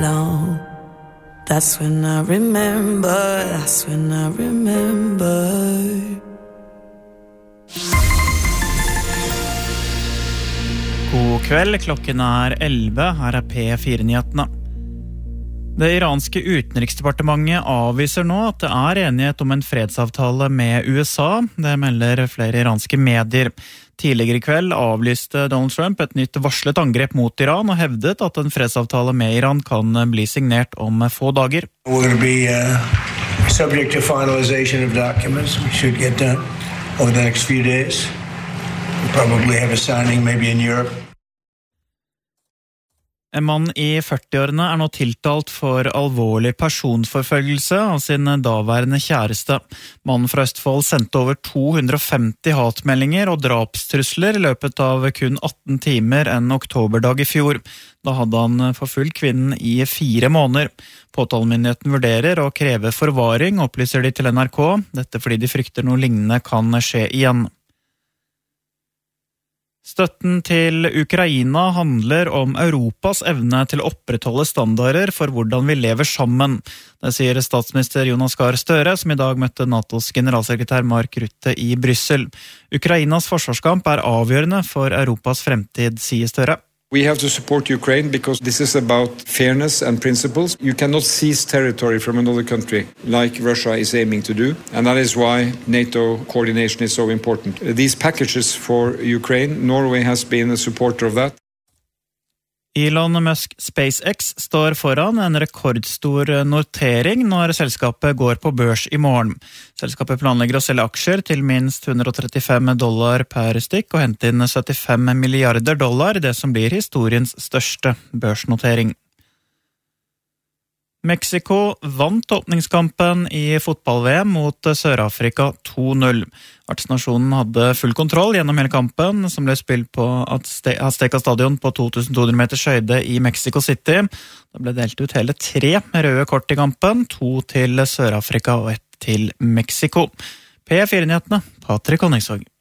alone. That's when I remember. God kveld, klokken 11, her P4-nyhetene. Det iranske utenriksdepartementet avviser nå at det enighet om en fredsavtale med USA. Det melder flere iranske medier. Tidligere i kveld avlyste Donald Trump et nytt varslet angrep mot Iran og hevdet at en fredsavtale med Iran kan bli signert om få dager. We're going to be subject to finalization of documents. We should get done over the next few days. We'll probably have a signing maybe in Europe. En mann i 40-årene nå tiltalt for alvorlig personforfølgelse av sin daværende kjæreste. Mannen fra Østfold sendte over 250 hatmeldinger og drapstrusler i løpet av kun 18 timer en oktoberdag i fjor. Da hadde han forfulgt kvinnen i 4 måneder. Påtalemyndigheten vurderer å kreve forvaring, opplyser de til NRK. Dette fordi de frykter noe lignende kan skje igjen. Støtten til Ukraina handler om Europas evne til å opprettholde standarder for hvordan vi lever sammen. Det sier statsminister Jonas Gahr Støre, som i dag møtte NATOs generalsekretær Mark Rutte i Brussel. Ukrainas forsvarskamp avgjørende for Europas fremtid, sier Støre. We have to support Ukraine because this is about fairness and principles. You cannot seize territory from another country like Russia is aiming to do. And that is why NATO coordination is so important. These packages for Ukraine, Norway has been a supporter of that. Elon Musk SpaceX står foran en rekordstor notering når selskapet går på børs i morgen. Selskapet planlegger å selge aksjer til minst $135 per stykk og hente inn $75 milliarder, det som blir historiens største børsnotering. Mexico vant åpningskampen i fotball-VM mot Sør-Afrika 2-0. Vertsnasjonen hadde full kontroll gjennom hele kampen, som ble spilt på Azteca Stadion på 2200 meters høyde i Mexico City. Det ble delt ut hele 3 røde kort i kampen, 2 til Sør-Afrika og 1 til Mexico. P4-nyhetene, Patrick Honningsvåg.